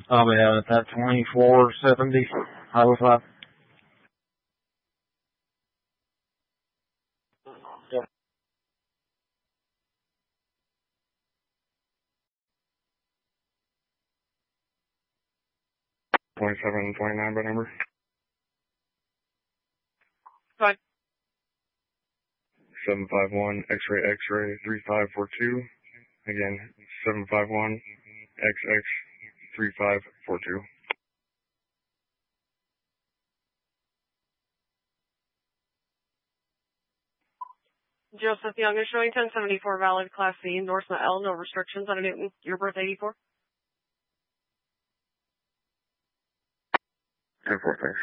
I'll be out at that 2470 Highway 5. Yep. 2729 by number. Fine. 751 X-ray X-ray 3542. Again, 751 XX 3542. Joseph Young is showing 1074 valid Class C, endorsement L, no restrictions on a Newton. Your birth 84? 10-4, thanks.